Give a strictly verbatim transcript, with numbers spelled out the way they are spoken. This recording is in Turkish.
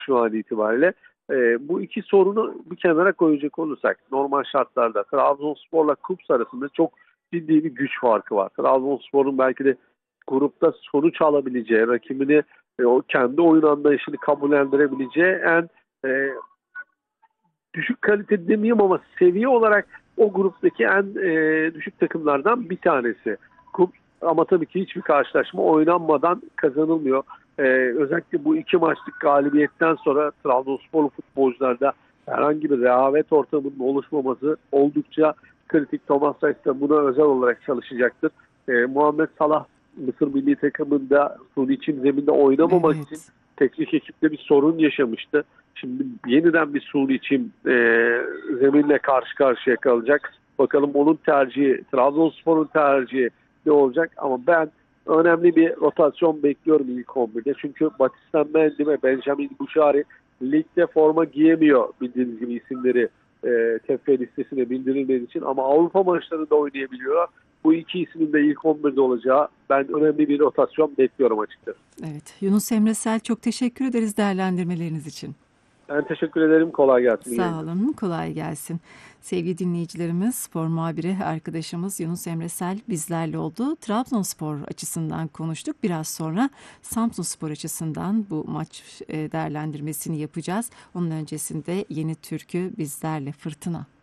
şu an itibariyle. E, bu iki sorunu bir kenara koyacak olursak normal şartlarda Trabzonspor'la Kups arasında çok ciddi bir güç farkı var. Trabzonspor'un belki de grupta sonuç alabileceği, rakibini e, o kendi oyun anlayışını kabullendirebileceği en e, düşük kalite demeyeyim ama seviye olarak o gruptaki en e, düşük takımlardan bir tanesi. Kup, ama tabii ki hiçbir karşılaşma oynanmadan kazanılmıyor. E, özellikle bu iki maçlık galibiyetten sonra Trabzonsporlu futbolcularda herhangi bir rehavet ortamının oluşmaması oldukça kritik. Thomas Reis de buna özel olarak çalışacaktır. E, Muhammed Salah Mısır milli takımında suni çim zeminde oynamamak için Evet. teknik ekipte bir sorun yaşamıştı. Şimdi yeniden bir suni çim e, zeminle karşı karşıya kalacak. Bakalım onun tercihi, Trabzonspor'un tercihi ne olacak? Ama ben önemli bir rotasyon bekliyorum ilk on birde. Çünkü Batista Mendy ve Benjamin Bouchari ligde forma giyemiyor bildiğiniz gibi isimleri e, T F F listesine bildirilmediği için. Ama Avrupa maçlarında oynayabiliyorlar. Bu iki ismin de ilk on birde olacağı, ben önemli bir rotasyon bekliyorum açıkçası. Evet. Yunus Emre Sel, çok teşekkür ederiz değerlendirmeleriniz için. Ben teşekkür ederim. Kolay gelsin. İyi Sağ yayınlar. olun, kolay gelsin. Sevgili dinleyicilerimiz, spor muhabiri arkadaşımız Yunus Emre Sel bizlerle oldu. Trabzonspor açısından konuştuk. Biraz sonra Samsunspor açısından bu maç e, değerlendirmesini yapacağız. Onun öncesinde Yeni Türkü bizlerle, Fırtına.